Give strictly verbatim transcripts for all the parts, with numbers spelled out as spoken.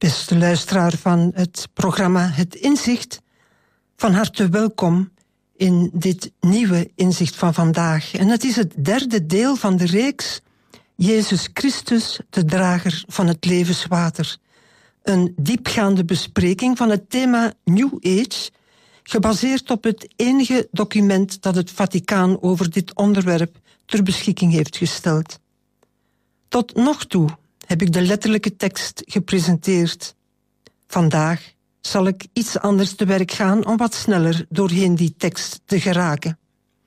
Beste luisteraar van het programma Het Inzicht, van harte welkom in dit nieuwe inzicht van vandaag. En het is het derde deel van de reeks Jezus Christus, de drager van het levenswater. Een diepgaande bespreking van het thema New Age, gebaseerd op het enige document dat het Vaticaan over dit onderwerp ter beschikking heeft gesteld. Tot nog toe heb ik de letterlijke tekst gepresenteerd. Vandaag zal ik iets anders te werk gaan om wat sneller doorheen die tekst te geraken.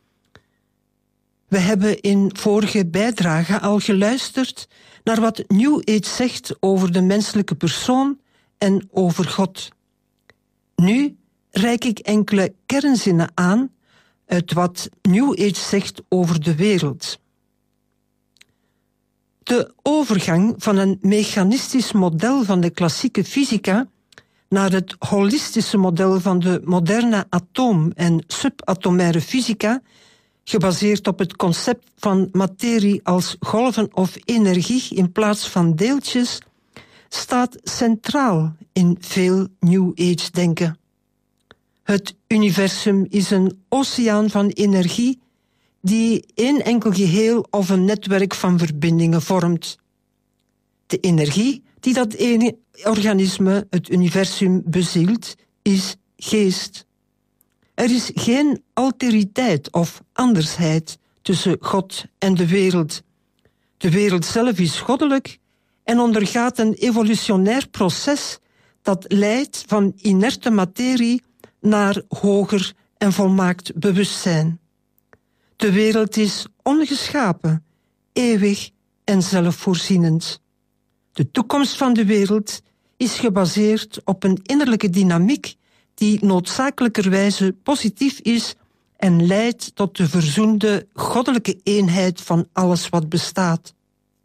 We hebben in vorige bijdrage al geluisterd naar wat New Age zegt over de menselijke persoon en over God. Nu reik ik enkele kernzinnen aan uit wat New Age zegt over de wereld. De overgang van een mechanistisch model van de klassieke fysica naar het holistische model van de moderne atoom- en subatomaire fysica, gebaseerd op het concept van materie als golven of energie in plaats van deeltjes, staat centraal in veel New Age-denken. Het universum is een oceaan van energie die één enkel geheel of een netwerk van verbindingen vormt. De energie die dat ene organisme, het universum, bezielt, is geest. Er is geen alteriteit of andersheid tussen God en de wereld. De wereld zelf is goddelijk en ondergaat een evolutionair proces dat leidt van inerte materie naar hoger en volmaakt bewustzijn. De wereld is ongeschapen, eeuwig en zelfvoorzienend. De toekomst van de wereld is gebaseerd op een innerlijke dynamiek die noodzakelijkerwijze positief is en leidt tot de verzoende goddelijke eenheid van alles wat bestaat.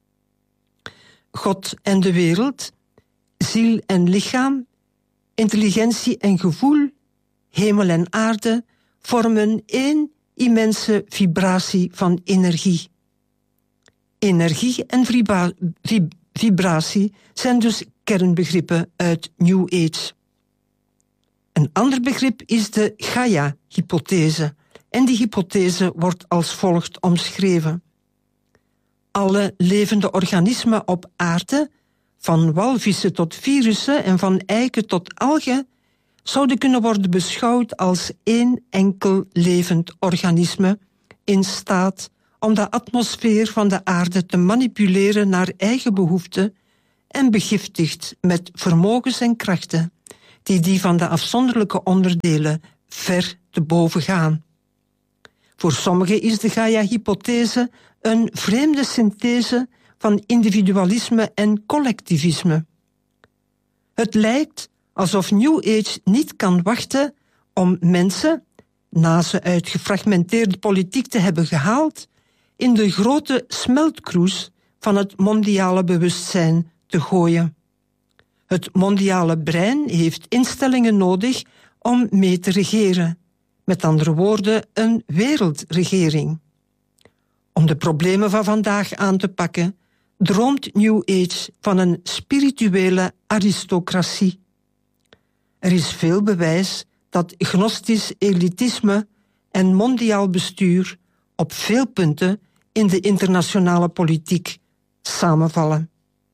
God en de wereld, ziel en lichaam, intelligentie en gevoel, hemel en aarde vormen één immense vibratie van energie. Energie en vibra- vib- vibratie zijn dus kernbegrippen uit New Age. Een ander begrip is de Gaia-hypothese, en die hypothese wordt als volgt omschreven. Alle levende organismen op aarde, van walvissen tot virussen en van eiken tot algen, zouden kunnen worden beschouwd als één enkel levend organisme in staat om de atmosfeer van de aarde te manipuleren naar eigen behoeften en begiftigd met vermogens en krachten die die van de afzonderlijke onderdelen ver te boven gaan. Voor sommigen is de Gaia-hypothese een vreemde synthese van individualisme en collectivisme. Het lijkt alsof New Age niet kan wachten om mensen, na ze uit gefragmenteerde politiek te hebben gehaald, in de grote smeltkroes van het mondiale bewustzijn te gooien. Het mondiale brein heeft instellingen nodig om mee te regeren. Met andere woorden, een wereldregering. Om de problemen van vandaag aan te pakken, droomt New Age van een spirituele aristocratie. Er is veel bewijs dat gnostisch elitisme en mondiaal bestuur op veel punten in de internationale politiek samenvallen.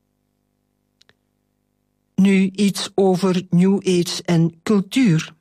Nu iets over New Age en cultuur.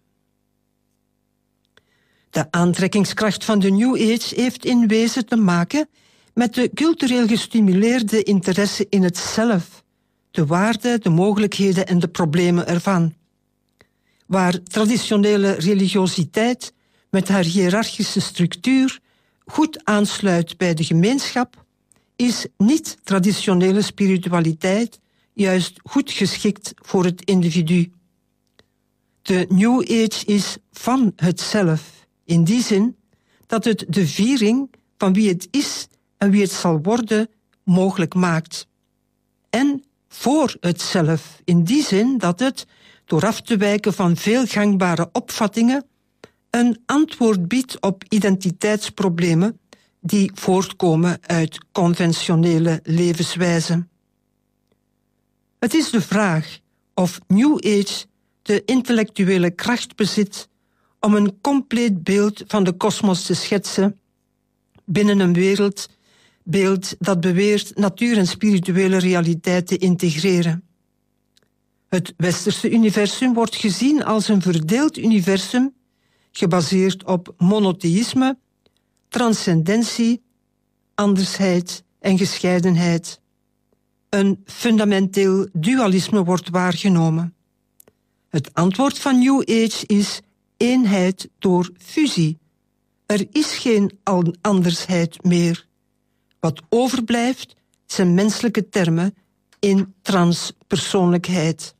De aantrekkingskracht van de New Age heeft in wezen te maken met de cultureel gestimuleerde interesse in het zelf, de waarden, de mogelijkheden en de problemen ervan. Waar traditionele religiositeit met haar hiërarchische structuur goed aansluit bij de gemeenschap, is niet-traditionele spiritualiteit juist goed geschikt voor het individu. De New Age is van het zelf, in die zin dat het de viering van wie het is en wie het zal worden mogelijk maakt. En voor het zelf, in die zin dat het, door af te wijken van veel gangbare opvattingen, een antwoord biedt op identiteitsproblemen die voortkomen uit conventionele levenswijzen. Het is de vraag of New Age de intellectuele kracht bezit om een compleet beeld van de kosmos te schetsen binnen een wereldbeeld dat beweert natuur en spirituele realiteit te integreren. Het westerse universum wordt gezien als een verdeeld universum gebaseerd op monotheïsme, transcendentie, andersheid en gescheidenheid. Een fundamenteel dualisme wordt waargenomen. Het antwoord van New Age is eenheid door fusie. Er is geen andersheid meer. Wat overblijft zijn menselijke termen in transpersoonlijkheid.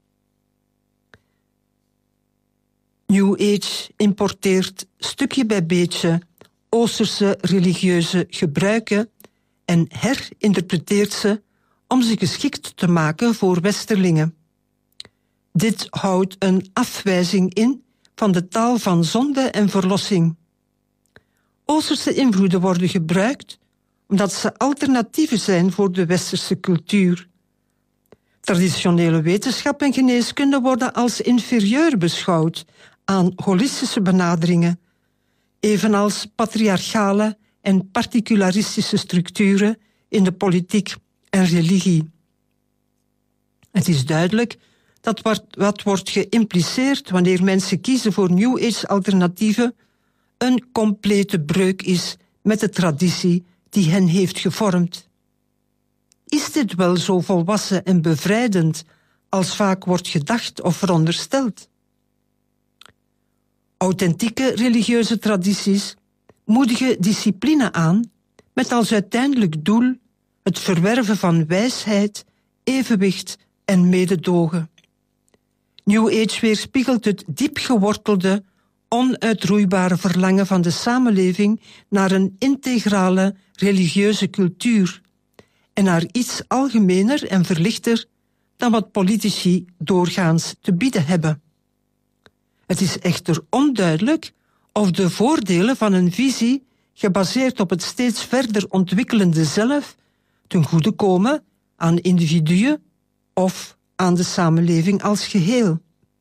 New Age importeert stukje bij beetje Oosterse religieuze gebruiken en herinterpreteert ze om ze geschikt te maken voor westerlingen. Dit houdt een afwijzing in van de taal van zonde en verlossing. Oosterse invloeden worden gebruikt omdat ze alternatieven zijn voor de westerse cultuur. Traditionele wetenschap en geneeskunde worden als inferieur beschouwd aan holistische benaderingen, evenals patriarchale en particularistische structuren in de politiek en religie. Het is duidelijk dat wat, wat wordt geïmpliceerd wanneer mensen kiezen voor New Age alternatieven een complete breuk is met de traditie die hen heeft gevormd. Is dit wel zo volwassen en bevrijdend als vaak wordt gedacht of verondersteld? Authentieke religieuze tradities moedigen discipline aan met als uiteindelijk doel het verwerven van wijsheid, evenwicht en mededogen. New Age weerspiegelt het diep gewortelde, onuitroeibare verlangen van de samenleving naar een integrale religieuze cultuur en naar iets algemener en verlichter dan wat politici doorgaans te bieden hebben. Het is echter onduidelijk of de voordelen van een visie gebaseerd op het steeds verder ontwikkelende zelf ten goede komen aan individuen of aan de samenleving als geheel.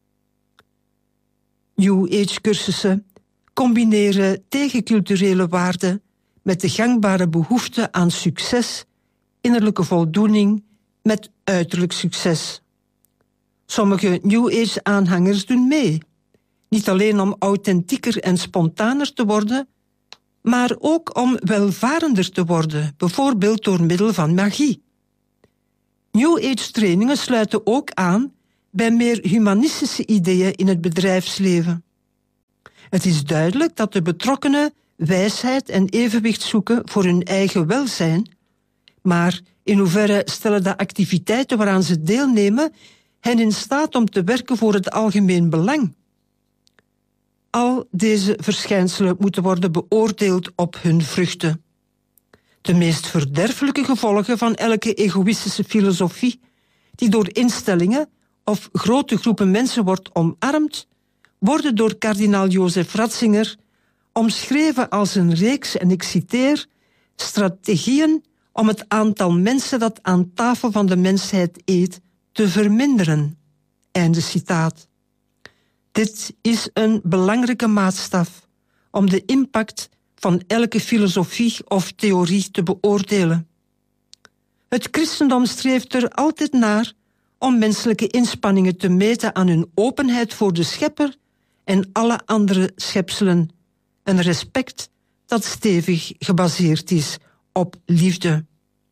New Age cursussen combineren tegenculturele waarden met de gangbare behoefte aan succes, innerlijke voldoening met uiterlijk succes. Sommige New Age aanhangers doen mee, niet alleen om authentieker en spontaner te worden, maar ook om welvarender te worden, bijvoorbeeld door middel van magie. New Age trainingen sluiten ook aan bij meer humanistische ideeën in het bedrijfsleven. Het is duidelijk dat de betrokkenen wijsheid en evenwicht zoeken voor hun eigen welzijn, maar in hoeverre stellen de activiteiten waaraan ze deelnemen hen in staat om te werken voor het algemeen belang? Al deze verschijnselen moeten worden beoordeeld op hun vruchten. De meest verderfelijke gevolgen van elke egoïstische filosofie, die door instellingen of grote groepen mensen wordt omarmd, worden door kardinaal Joseph Ratzinger omschreven als een reeks, en ik citeer, strategieën om het aantal mensen dat aan tafel van de mensheid eet te verminderen. Einde citaat. Dit is een belangrijke maatstaf om de impact van elke filosofie of theorie te beoordelen. Het christendom streeft er altijd naar om menselijke inspanningen te meten aan hun openheid voor de schepper en alle andere schepselen. Een respect dat stevig gebaseerd is op liefde.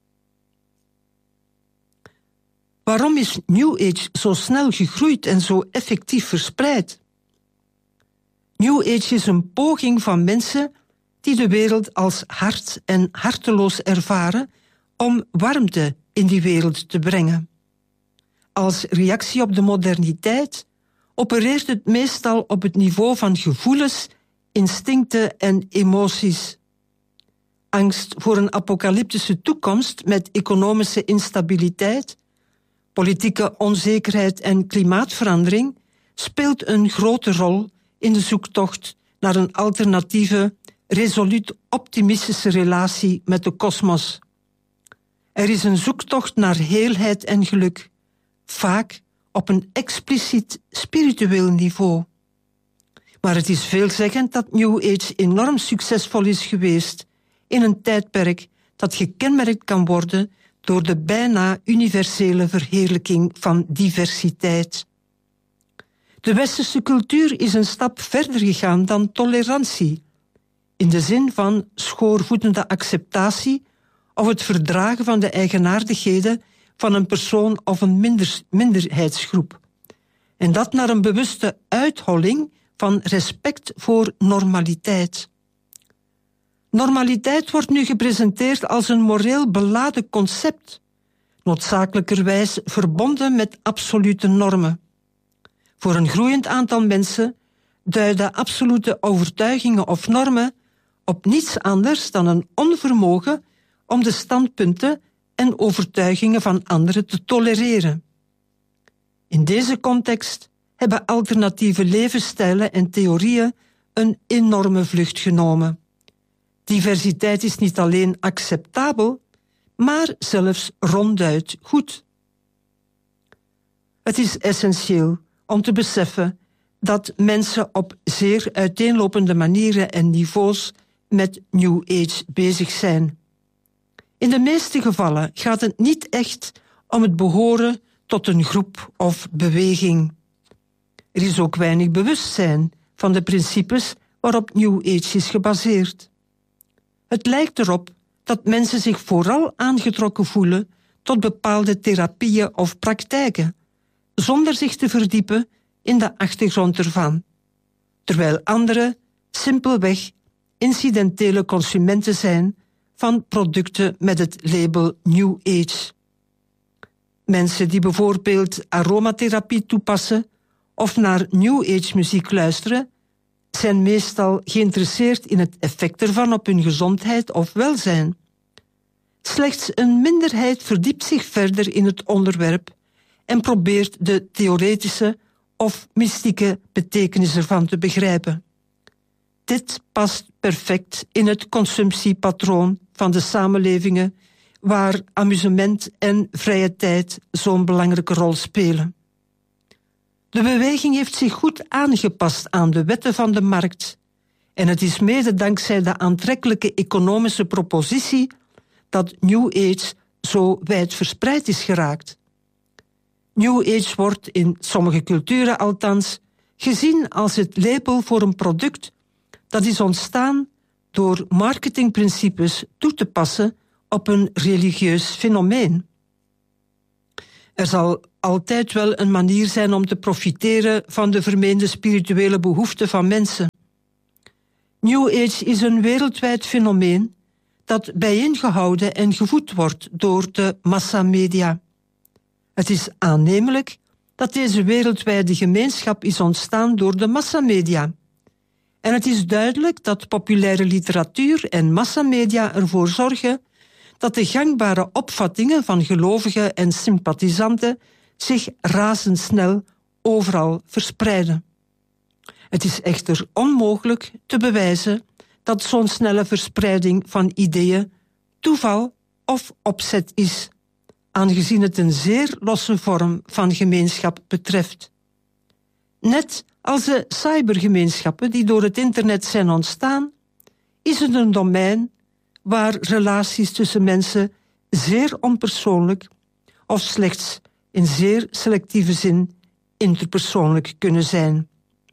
Waarom is New Age zo snel gegroeid en zo effectief verspreid? New Age is een poging van mensen die de wereld als hard en harteloos ervaren om warmte in die wereld te brengen. Als reactie op de moderniteit opereert het meestal op het niveau van gevoelens, instincten en emoties. Angst voor een apocalyptische toekomst met economische instabiliteit, politieke onzekerheid en klimaatverandering speelt een grote rol in de zoektocht naar een alternatieve, resoluut optimistische relatie met de kosmos. Er is een zoektocht naar heelheid en geluk, vaak op een expliciet spiritueel niveau. Maar het is veelzeggend dat New Age enorm succesvol is geweest in een tijdperk dat gekenmerkt kan worden door de bijna universele verheerlijking van diversiteit. De westerse cultuur is een stap verder gegaan dan tolerantie, in de zin van schoorvoetende acceptatie of het verdragen van de eigenaardigheden van een persoon of een minder, minderheidsgroep. En dat naar een bewuste uitholling van respect voor normaliteit. Normaliteit wordt nu gepresenteerd als een moreel beladen concept, noodzakelijkerwijs verbonden met absolute normen. Voor een groeiend aantal mensen duiden absolute overtuigingen of normen op niets anders dan een onvermogen om de standpunten en overtuigingen van anderen te tolereren. In deze context hebben alternatieve levensstijlen en theorieën een enorme vlucht genomen. Diversiteit is niet alleen acceptabel, maar zelfs ronduit goed. Het is essentieel om te beseffen dat mensen op zeer uiteenlopende manieren en niveaus met New Age bezig zijn. In de meeste gevallen gaat het niet echt om het behoren tot een groep of beweging. Er is ook weinig bewustzijn van de principes waarop New Age is gebaseerd. Het lijkt erop dat mensen zich vooral aangetrokken voelen tot bepaalde therapieën of praktijken, zonder zich te verdiepen in de achtergrond ervan, terwijl anderen simpelweg incidentele consumenten zijn van producten met het label New Age. Mensen die bijvoorbeeld aromatherapie toepassen of naar New Age muziek luisteren, zijn meestal geïnteresseerd in het effect ervan op hun gezondheid of welzijn. Slechts een minderheid verdiept zich verder in het onderwerp en probeert de theoretische of mystieke betekenis ervan te begrijpen. Dit past perfect in het consumptiepatroon van de samenlevingen waar amusement en vrije tijd zo'n belangrijke rol spelen. De beweging heeft zich goed aangepast aan de wetten van de markt en het is mede dankzij de aantrekkelijke economische propositie dat New Age zo wijd verspreid is geraakt. New Age wordt in sommige culturen althans gezien als het label voor een product dat is ontstaan door marketingprincipes toe te passen op een religieus fenomeen. Er zal altijd wel een manier zijn om te profiteren van de vermeende spirituele behoeften van mensen. New Age is een wereldwijd fenomeen dat bijeengehouden en gevoed wordt door de massamedia. Het is aannemelijk dat deze wereldwijde gemeenschap is ontstaan door de massamedia. En het is duidelijk dat populaire literatuur en massamedia ervoor zorgen dat de gangbare opvattingen van gelovigen en sympathisanten zich razendsnel overal verspreiden. Het is echter onmogelijk te bewijzen dat zo'n snelle verspreiding van ideeën toeval of opzet is, aangezien het een zeer losse vorm van gemeenschap betreft. Net als de cybergemeenschappen die door het internet zijn ontstaan, is het een domein waar relaties tussen mensen zeer onpersoonlijk of slechts in zeer selectieve zin interpersoonlijk kunnen zijn.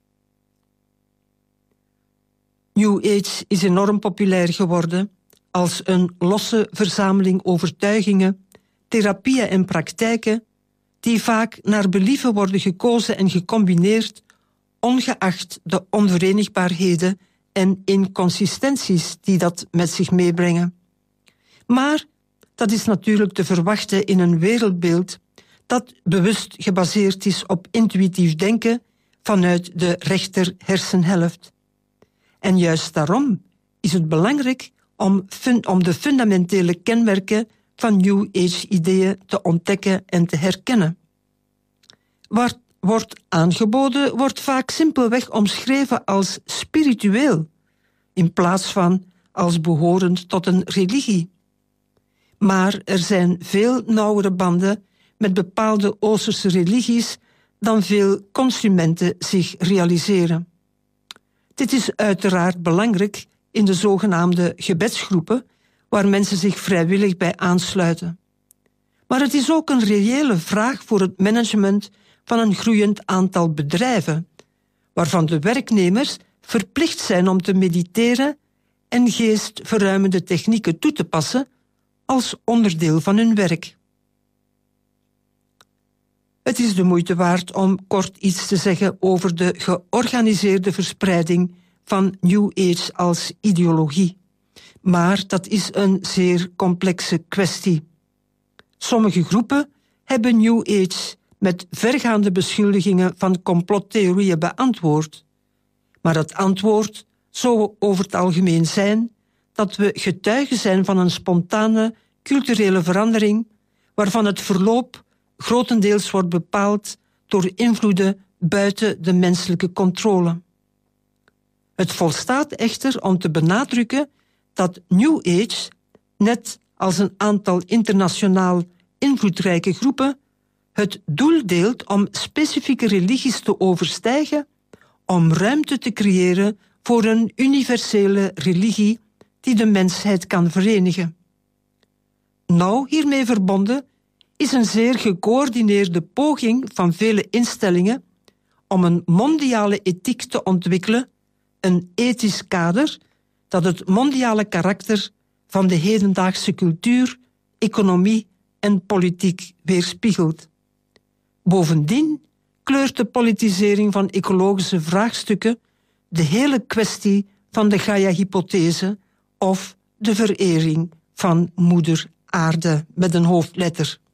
New Age is enorm populair geworden als een losse verzameling overtuigingen, therapieën en praktijken die vaak naar believen worden gekozen en gecombineerd, ongeacht de onverenigbaarheden en inconsistenties die dat met zich meebrengen. Maar dat is natuurlijk te verwachten in een wereldbeeld dat bewust gebaseerd is op intuïtief denken vanuit de rechter hersenhelft. En juist daarom is het belangrijk om, fun- om de fundamentele kenmerken van New Age-ideeën te ontdekken en te herkennen. Wat wordt aangeboden wordt vaak simpelweg omschreven als spiritueel, in plaats van als behorend tot een religie. Maar er zijn veel nauwere banden met bepaalde Oosterse religies dan veel consumenten zich realiseren. Dit is uiteraard belangrijk in de zogenaamde gebedsgroepen, waar mensen zich vrijwillig bij aansluiten. Maar het is ook een reële vraag voor het management van een groeiend aantal bedrijven, waarvan de werknemers verplicht zijn om te mediteren en geestverruimende technieken toe te passen als onderdeel van hun werk. Het is de moeite waard om kort iets te zeggen over de georganiseerde verspreiding van New Age als ideologie. Maar dat is een zeer complexe kwestie. Sommige groepen hebben New Age met vergaande beschuldigingen van complottheorieën beantwoord. Maar het antwoord zou over het algemeen zijn dat we getuigen zijn van een spontane culturele verandering waarvan het verloop grotendeels wordt bepaald door invloeden buiten de menselijke controle. Het volstaat echter om te benadrukken dat New Age, net als een aantal internationaal invloedrijke groepen, het doel deelt om specifieke religies te overstijgen, om ruimte te creëren voor een universele religie die de mensheid kan verenigen. Nauw hiermee verbonden is een zeer gecoördineerde poging van vele instellingen om een mondiale ethiek te ontwikkelen, een ethisch kader dat het mondiale karakter van de hedendaagse cultuur, economie en politiek weerspiegelt. Bovendien kleurt de politisering van ecologische vraagstukken de hele kwestie van de Gaia-hypothese of de verering van moeder aarde met een hoofdletter.